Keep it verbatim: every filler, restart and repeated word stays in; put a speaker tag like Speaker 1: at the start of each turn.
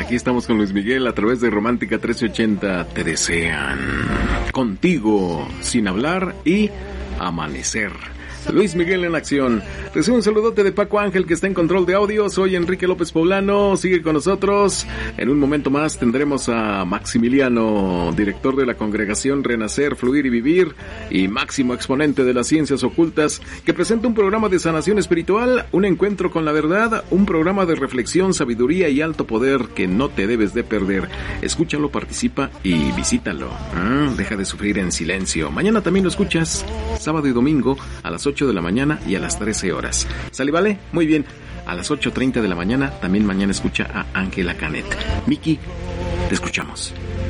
Speaker 1: Aquí estamos con Luis Miguel a través de Romántica trece ochenta. Te desean. Contigo, sin hablar y amanecer. Luis Miguel en acción. Recibe un saludote de Paco Ángel, que está en control de audio. Soy Enrique López Poblano. Sigue con nosotros. En un momento más tendremos a Maximiliano, director de la congregación Renacer, Fluir y Vivir y máximo exponente de las ciencias ocultas, que presenta un programa de sanación espiritual, un encuentro con la verdad, un programa de reflexión, sabiduría y alto poder que no te debes de perder. Escúchalo, participa y visítalo. Ah, deja de sufrir en silencio. Mañana también lo escuchas, sábado y domingo a las ocho de la mañana y a las trece horas. ¿Sale, vale? Muy bien. A las ocho treinta de la mañana también mañana escucha a Ángela Canet. Miki, te escuchamos.